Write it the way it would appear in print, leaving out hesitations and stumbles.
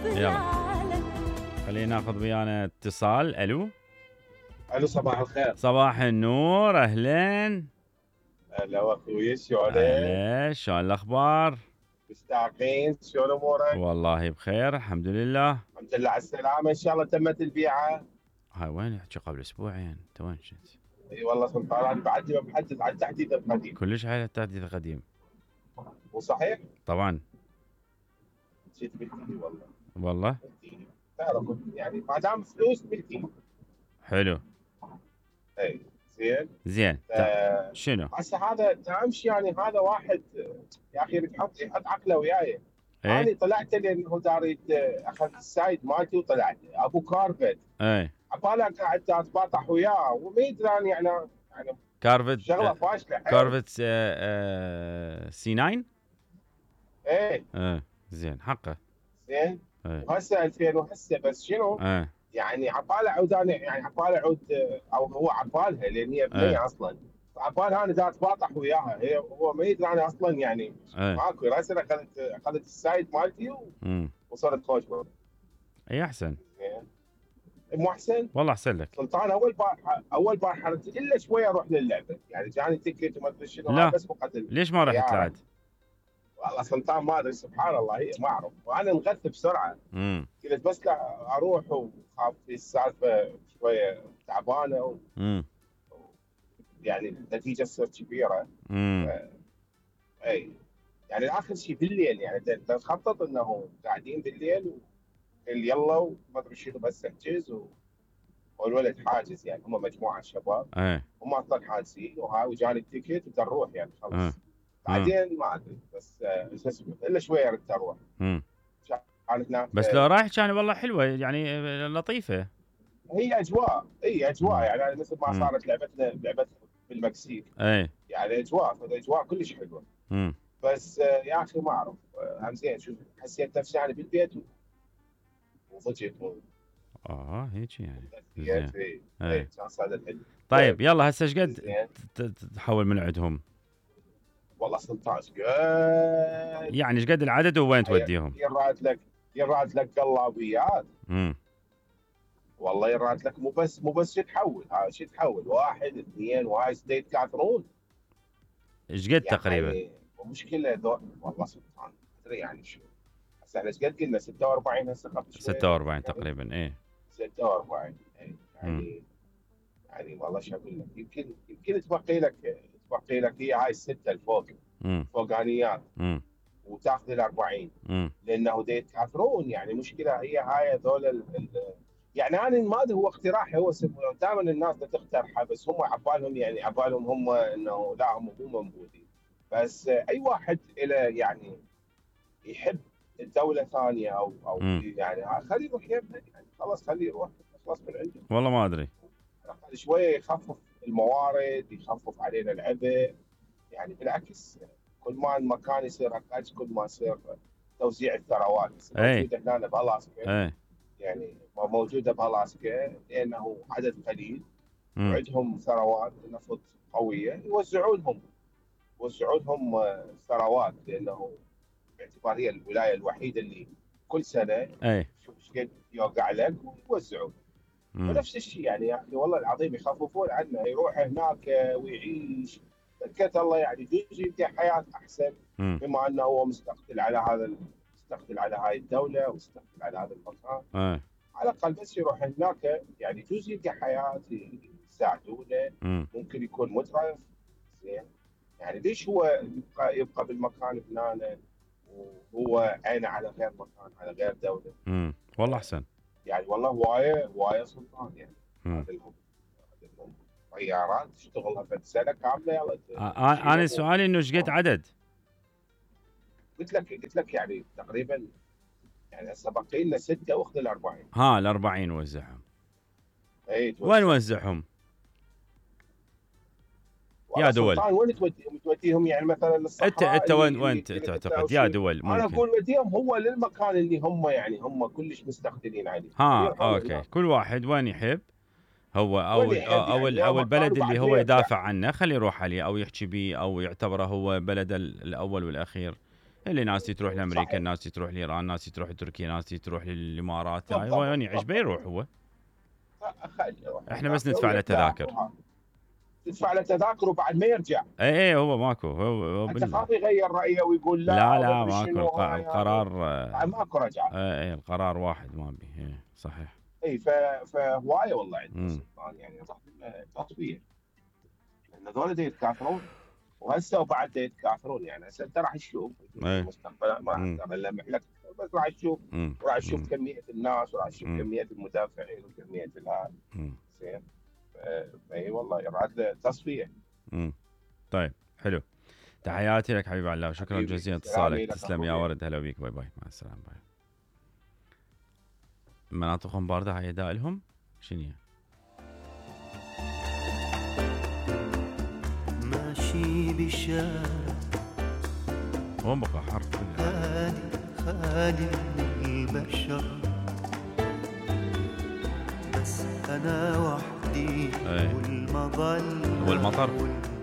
يلا خلينا ناخذ ويانا اتصال. الو صباح الخير. صباح النور، اهلين. هلا اخوي، شلونك؟ اهلا، شلون الاخبار؟ مستعقين، شلون امورك؟ والله بخير الحمد لله. الحمد لله على السلامه، ان شاء الله تمت البيعه. هاي وين يحكي قبل اسبوعين؟ انت وين كنت؟ اي والله سلطان، انا بعد ما محدد على التحديث القديم. كلش على التحديث القديم. مو صحيح؟ طبعا. جيت بلتي والله بلتي. تعرف يعني ما دام فلوس بلتي. حلو. اي زين. زين. شنو؟ هسه هذا تمشي يعني، هذا واحد يا اخي يحط عقله وياي. ايه انا طلعت لانه داريت اخذت السايد مالتي وطلعت ابو كارفت. ايه عبالك قاعد اتباطح وياه وما يدري يعني كارفت. شغله فاشله. كارفت سي 9. ايه زين حقه. زين. ايه وهسه 2000 وهسه بس شنو؟ ايه يعني عباله عوداني، يعني عباله عود او هو عبالها لان هي بنيه اصلا. عبالها انا دا اتباطح وياها، هو ما يدري انا اصلا يعني ماكو. راسا اخذت السايد مالتي وصرت خوش. اي احسن. زين. مو احسن؟ والله احسن لك سلطان. اول بارحه الا شويه اروح للعبه، يعني جاني تكت وما ادري شنو. لا بس فقط ليش ما رحت لعد؟ والله سلطان ما ادري، سبحان الله، هي ما اعرف، وانا انغث بسرعه. قلت بس لا اروح، وخاف في السالفه شويه تعبانه يعني النتيجه تصير كبيره. اي يعني اخر شيء بالليل، يعني تخطط انه قاعدين بالليل يلا وما ادري شنو، بس احجز والولد حاجز، يعني هم مجموعه شباب هم اصلا حاجزين وهاي، وجاني التيكت بدي نروح يعني خلص. بعدين ما ادري، بس شو اسمه الا شويه ردت اروح. كانت هناك بس لو رايح كان والله حلوه يعني لطيفه. هي اجواء يعني أنا مثل ما صارت لعبتنا بالمكسيك. يعني اجواء كلش حلوه. بس يا اخي ما اعرف، هم زين شوف حسيت نفسي يعني بالبيت وضجت هيك يعني. زين. اي كان صار الحلو. طيب يلا هسه ايش قد تحول من عندهم؟ والله 16 قد يعني ايش قد العدد ووين توديهم؟ يراد لك قلابيات. والله يراد لك، مو بس شو تحول، هذا شو تحول 1 2 وهاي ستيت كاثرون. ايش قد يعني تقريبا؟ مشكله والله سبحان ادري يعني شو. هسه احنا ايش قد قلنا 46 هسه قبل شوي 46 تقريبا. ايه 46 يعني والله شو اقول لك، يمكن تبقي لك هي هاي السته الفوق فوقانيات وتاخذ ال 40 لانه ديت كاثرون. يعني مشكله هي هاي هذول يعني انا ما ادري، هو اقتراحي، هو دائما الناس تقترحه، بس هم عبالهم يعني عبالهم هم انه لا هم مو منبوذين. بس اي واحد له يعني يحب الدوله ثانيه او يعني خليه يروح يمها، يعني خلاص خليه يروح خلاص من عنده. والله ما ادري. شويه يخفف الموارد، يخفف علينا العبء، يعني بالعكس كل ما المكان يصير اقل كل ما يصير توزيع الثروات. موجوده هنا بالاسكا. يعني موجوده بالاسكا لانه عدد قليل وعندهم ثروات نفط قويه، يوزعون لهم ثروات، لانه باعتبار هي الولايه الوحيده اللي كل سنه شوف ايش قد يوقع لك ويوزعون. ونفس الشيء يعني يا اخي والله العظيم يخففون عنه، يروح هناك ويعيش بركة الله، يعني يجوز يلقى حياه احسن، بما انه هو مستقتل على هاي الدوله ومستقتل على هذا المكان. على الاقل بس يروح هناك يعني يجوز يلقى حياه يساعدونه، ممكن يكون مترف. زين. يعني ليش هو يبقى بالمكان هنا وهو عينه على غير مكان، على غير دوله؟ والله احسن. يعني والله وايه سلطان يعني. هذا طيارات تشتغلها في سنه كامله. يلا انا سؤالي انه ايش قد عدد؟ قلت لك يعني تقريبا، يعني هسه باقي لنا 6 واخذ ال 40. ال 40 وزعهم. وين وزعهم؟ يا دول وين توديهم يعني مثلا للصحراء؟ انت وين تعتقد يا دول ممكن؟ انا اقول وديهم هو للمكان اللي هم يعني هم كلش مستقتلين عليه. اوكي كل واحد وين يحب هو او البلد اللي هو يدافع عنه خليه يروح عليه او يحكي بيه او يعتبره هو بلده الاول والاخير اللي ناس تروح لامريكا، ناس تروح لايران، ناس تروح لتركيا، ناس تروح للامارات، يعني عيش بيروح هو. احنا بس ندفع له تذاكر. تدفع له تذاكر وبعد ما يرجع. اي هو ماكو، هو انت خاف يغير رايه ويقول لا ماكو القرار ماكو رجعه. اي القرار واحد ما بي. صحيح. اي فهوايه والله عندنا سلطان يعني تطوير، لان هذول يتكاثرون وهسه وبعد يتكاثرون. يعني هسه انت راح تشوف المستقبل، ما اقدر المح لك، بس راح تشوف وراح تشوف كميه الناس وراح تشوف كميه المدافعين وكميه الهاد. زين. اي والله يراد تصفيه. طيب حلو. تحياتي لك حبيب الله وشكرا جزيلا اتصالك. تسلم يا ورد. هلا بيك. باي باي. مع السلامه. باي. مناطقهم بارده هاي دائلهم شنو؟ ماشي بالشارع وين بقى حر خالي البشر، بس انا وحدي والمطر